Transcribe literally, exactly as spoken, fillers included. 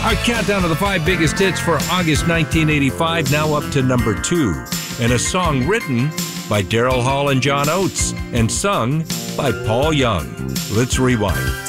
Our countdown of the five biggest hits for August nineteen eighty-five, now up to number two. And a song written by Daryl Hall and John Oates and sung by Paul Young. Let's rewind.